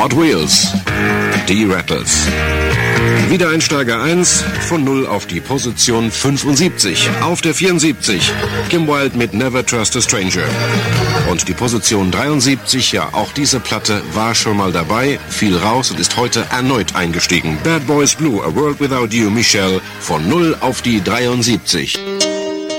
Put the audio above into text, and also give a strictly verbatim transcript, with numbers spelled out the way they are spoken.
Hot Wheels, die Rappers. Wiedereinsteiger eins, von null auf die Position fünfundsiebzig. Auf der vierundsiebzig, Kim Wilde mit Never Trust a Stranger. Und die Position dreiundsiebzig, ja, auch diese Platte war schon mal dabei, fiel raus und ist heute erneut eingestiegen. Bad Boys Blue, A World Without You, Michelle, von null auf die dreiundsiebzig.